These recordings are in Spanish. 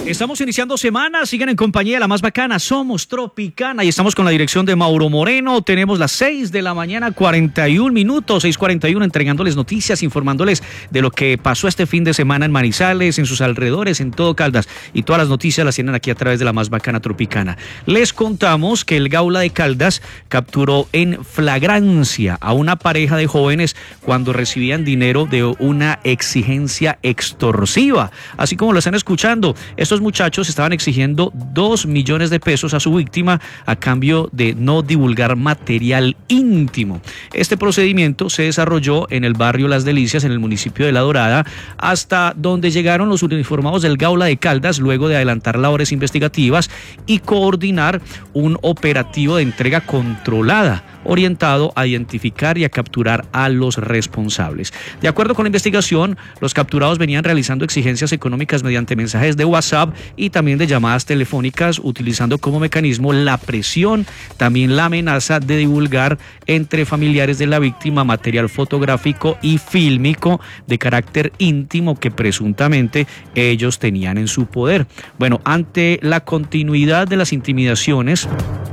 Estamos iniciando semana, siguen en compañía de la más bacana, somos Tropicana y estamos con la dirección de Mauro Moreno. Tenemos las 6 de la mañana, 41 minutos, 6:41, entregándoles noticias, informándoles de lo que pasó este fin de semana en Manizales, en sus alrededores, en todo Caldas, y todas las noticias las tienen aquí a través de la más bacana Tropicana. Les contamos que el Gaula de Caldas capturó en flagrancia a una pareja de jóvenes cuando recibían dinero de una exigencia extorsiva, así como lo están escuchando. Estos muchachos estaban exigiendo 2 millones de pesos a su víctima a cambio de no divulgar material íntimo. Este procedimiento se desarrolló en el barrio Las Delicias, en el municipio de La Dorada, hasta donde llegaron los uniformados del Gaula de Caldas luego de adelantar labores investigativas y coordinar un operativo de entrega controlada orientado a identificar y a capturar a los responsables. De acuerdo con la investigación, los capturados venían realizando exigencias económicas mediante mensajes de WhatsApp y también de llamadas telefónicas, utilizando como mecanismo la presión, también la amenaza de divulgar entre familiares de la víctima material fotográfico y fílmico de carácter íntimo que presuntamente ellos tenían en su poder. Bueno, ante la continuidad de las intimidaciones,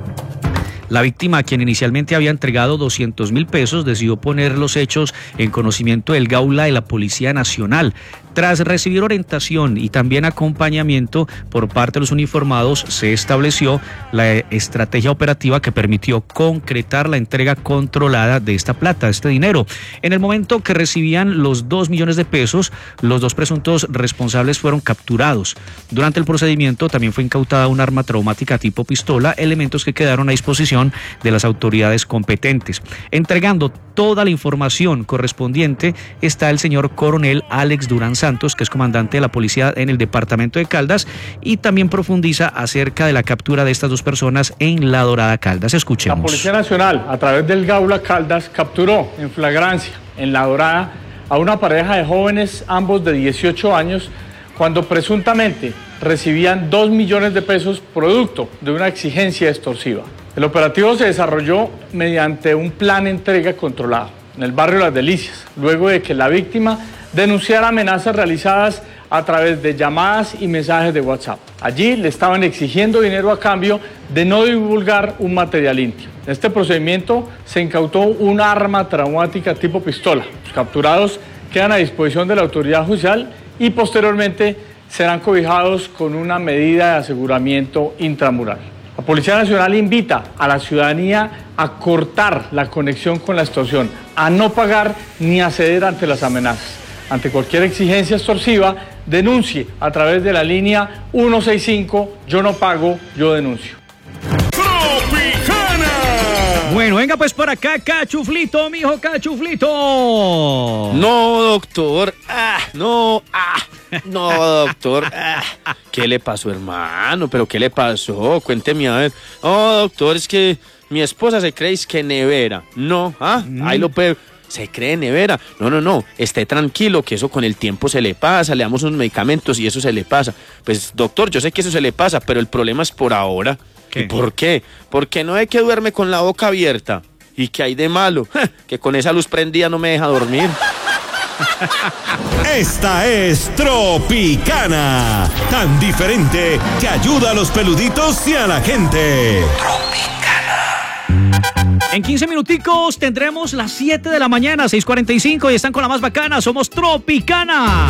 la víctima, a quien inicialmente había entregado 200.000 pesos, decidió poner los hechos en conocimiento del Gaula de la Policía Nacional. Tras recibir orientación y también acompañamiento por parte de los uniformados, se estableció la estrategia operativa que permitió concretar la entrega controlada de esta plata, de este dinero. En el momento que recibían los 2 millones de pesos, los dos presuntos responsables fueron capturados. Durante el procedimiento también fue incautada un arma traumática tipo pistola, elementos que quedaron a disposición de las autoridades competentes. Entregando toda la información correspondiente está el señor coronel Alex Durán Santos, que es comandante de la policía en el departamento de Caldas, y también profundiza acerca de la captura de estas dos personas en La Dorada, Caldas. Escuchemos. La Policía Nacional, a través del Gaula Caldas, capturó en flagrancia en La Dorada a una pareja de jóvenes, ambos de 18 años, cuando presuntamente recibían 2 millones de pesos producto de una exigencia extorsiva. El operativo se desarrolló mediante un plan de entrega controlado en el barrio Las Delicias, luego de que la víctima denunciara amenazas realizadas a través de llamadas y mensajes de WhatsApp. Allí le estaban exigiendo dinero a cambio de no divulgar un material íntimo. En este procedimiento se incautó un arma traumática tipo pistola. Los capturados quedan a disposición de la autoridad judicial y posteriormente serán cobijados con una medida de aseguramiento intramural. La Policía Nacional invita a la ciudadanía a cortar la conexión con la extorsión, a no pagar ni a ceder ante las amenazas. Ante cualquier exigencia extorsiva, denuncie a través de la línea 165, yo no pago, yo denuncio. ¡Tropicana! Bueno, venga pues por acá, Cachuflito, mijo, Cachuflito. No, doctor. No, doctor. ¿Qué le pasó, hermano? ¿Pero qué le pasó? Cuénteme a ver. Oh, doctor, es que mi esposa se cree que nevera. No, ahí lo puede... Se cree nevera. No, esté tranquilo que eso con el tiempo se le pasa, le damos unos medicamentos y eso se le pasa. Pues, doctor, yo sé que eso se le pasa, pero el problema es por ahora. ¿Qué? ¿Y por qué? Porque no es que duerme con la boca abierta. ¿Y qué hay de malo? Que con esa luz prendida no me deja dormir. Esta es Tropicana, tan diferente que ayuda a los peluditos y a la gente. En 15 minuticos tendremos las 7 de la mañana, 6:45, y están con la más bacana, somos Tropicana.